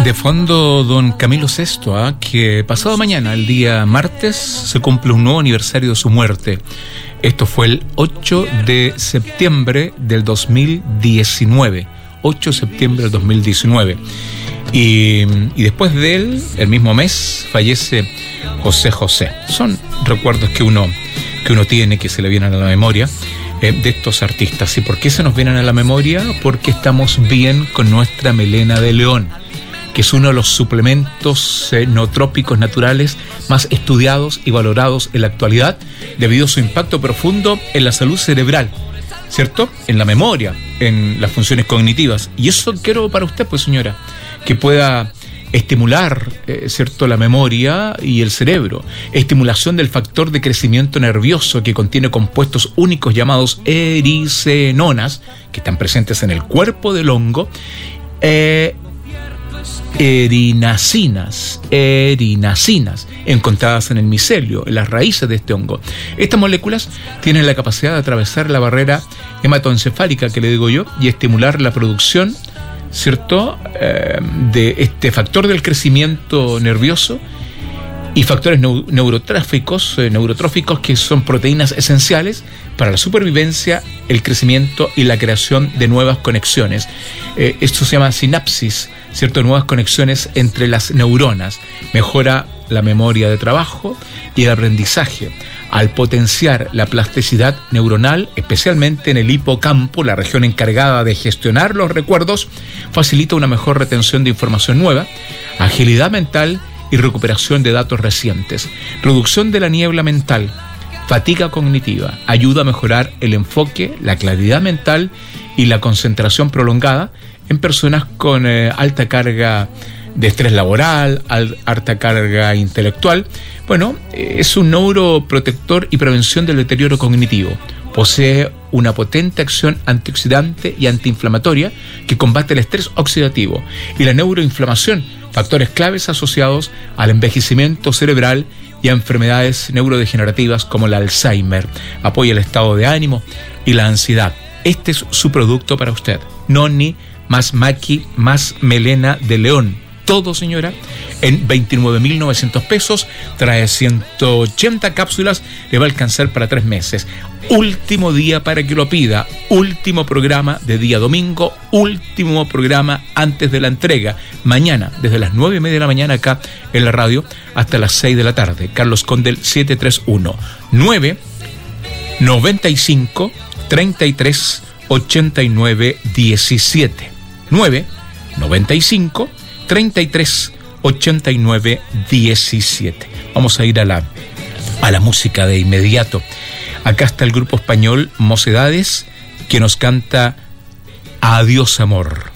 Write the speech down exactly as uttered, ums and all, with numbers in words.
De fondo, don Camilo Sesto, ¿eh? que pasado mañana, el día martes, se cumple un nuevo aniversario de su muerte. Esto fue el ocho de septiembre del dos mil diecinueve. ocho de septiembre del dos mil diecinueve. Y, y después de él, el mismo mes, fallece José José. Son recuerdos que uno, que uno tiene, que se le vienen a la memoria, eh, de estos artistas. ¿Y por qué se nos vienen a la memoria? Porque estamos bien con nuestra melena de león, que es uno de los suplementos eh, nootrópicos naturales más estudiados y valorados en la actualidad, debido a su impacto profundo en la salud cerebral, ¿cierto? En la memoria, en las funciones cognitivas. Y eso quiero para usted, pues señora, que pueda estimular, eh, ¿cierto?, la memoria y el cerebro. Estimulación del factor de crecimiento nervioso, que contiene compuestos únicos llamados ericenonas, que están presentes en el cuerpo del hongo, eh, erinacinas, erinacinas, encontradas en el micelio, en las raíces de este hongo. Estas moléculas tienen la capacidad de atravesar la barrera hematoencefálica, que le digo yo, y estimular la producción, ¿cierto?, eh, de este factor del crecimiento nervioso y factores neu- neurotróficos, eh, neurotróficos que son proteínas esenciales para la supervivencia, el crecimiento y la creación de nuevas conexiones. Eh, esto se llama sinapsis, ¿cierto?, nuevas conexiones entre las neuronas. Mejora la memoria de trabajo y el aprendizaje, al potenciar la plasticidad neuronal, especialmente en el hipocampo, la región encargada de gestionar los recuerdos. Facilita una mejor retención de información nueva, agilidad mental y recuperación de datos recientes. Reducción de la niebla mental, fatiga cognitiva, ayuda a mejorar el enfoque, la claridad mental y la concentración prolongada en personas con eh, alta carga de estrés laboral, al, alta carga intelectual. Bueno, es un neuroprotector y prevención del deterioro cognitivo. Posee una potente acción antioxidante y antiinflamatoria que combate el estrés oxidativo y la neuroinflamación, factores claves asociados al envejecimiento cerebral y a enfermedades neurodegenerativas como el Alzheimer. Apoya el estado de ánimo y la ansiedad. Este es su producto para usted. Noni más Maqui más melena de león. Todo, señora, en veintinueve mil novecientos pesos. Trae ciento ochenta cápsulas. Le va a alcanzar para tres meses. Último día para que lo pida. Último programa de día domingo. Último programa antes de la entrega. Mañana, desde las nueve y media de la mañana acá en la radio, hasta las seis de la tarde. Carlos Condel siete tres uno nueve noventa y cinco treinta y tres ochenta y nueve diecisiete. nueve noventa y cinco treinta y tres ochenta y nueve diecisiete. Vamos a ir a la, a la música de inmediato. Acá está el grupo español Mocedades, que nos canta Adiós Amor.